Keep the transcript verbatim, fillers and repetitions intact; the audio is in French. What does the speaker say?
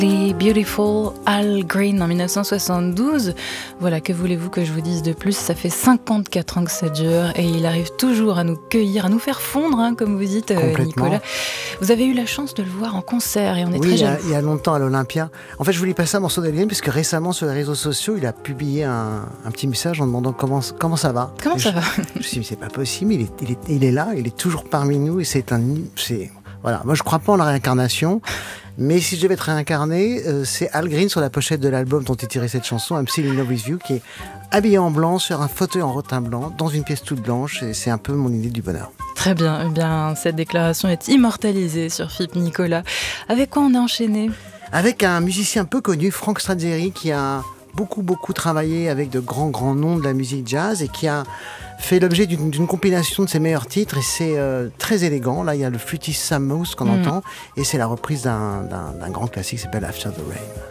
The Beautiful Al Green en dix-neuf cent soixante-douze. Voilà, que voulez-vous que je vous dise de plus ? Ça fait cinquante-quatre ans que ça dure et il arrive toujours à nous cueillir, à nous faire fondre, hein, comme vous dites, euh, Nicolas. Vous avez eu la chance de le voir en concert et on est oui, très jaloux. Oui, il y a longtemps à l'Olympia. En fait, je voulais passer un morceau d'Al Green parce que récemment sur les réseaux sociaux, il a publié un, un petit message en demandant comment, comment ça va. Comment ça je, va Je me suis dit, mais c'est pas possible, il est, il, est, il est là, il est toujours parmi nous et c'est un... C'est, voilà. Moi, je crois pas en la réincarnation. Mais si je devais être réincarné, euh, c'est Al Green sur la pochette de l'album dont est tirée cette chanson, I'm Still in Love with You, qui est habillé en blanc sur un fauteuil en rotin blanc, dans une pièce toute blanche, et c'est un peu mon idée du bonheur. Très bien, eh bien cette déclaration est immortalisée sur F I P Nicolas. Avec quoi on est enchaîné ? Avec un musicien peu connu, Frank Strazzeri, qui a beaucoup beaucoup travaillé avec de grands grands noms de la musique jazz et qui a fait l'objet d'une, d'une compilation de ses meilleurs titres et c'est euh, très élégant. Là, il y a le flûtiste Sam Moose qu'on mmh. entend et c'est la reprise d'un, d'un, d'un grand classique qui s'appelle After the Rain.